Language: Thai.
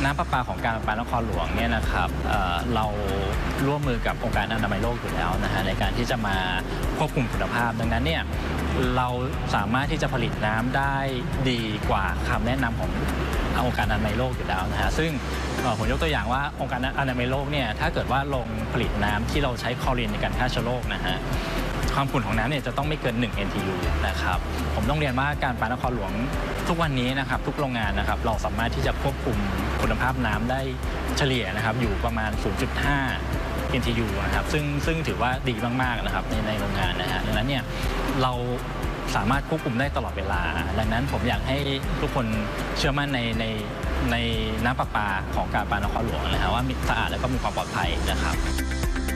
น้ำประปาของการประปานครหลวงเนี่ยนะครับเราร่วมมือกับองค์การอนามัยโลกอยู่แล้วนะฮะในการที่จะมาควบคุมคุณภาพดังนั้นเนี่ยเราสามารถที่จะผลิตน้ำได้ดีกว่าคำแนะนำขององค์การอนามัยโลกอยู่แล้วนะฮะซึ่งผมยกตัวอย่างว่าองค์การอนามัยโลกเนี่ยถ้าเกิดว่าลงผลิตน้ำที่เราใช้คลอรีนในการฆ่าเชื้อโรคนะฮะความขุ่นของน้ำเนี่ยจะต้องไม่เกิน1 NTU นะครับผมต้องเรียนว่าการประปานครหลวงทุกวันนี้นะครับทุกโรงงานนะครับเราสามารถที่จะควบคุมคุณภาพน้ำได้เฉลี่ยนะครับอยู่ประมาณ 0.5 NTU นะครับซึ่งถือว่าดีมากๆนะครับในโรงงานนะฮะดังนั้นเนี่ยเราสามารถควบคุมได้ตลอดเวลาดังนั้นผมอยากให้ทุกคนเชื่อมั่นในน้ำประปาของการประปานครหลวงนะฮะว่าสะอาดและก็มีความปลอดภัยนะครับ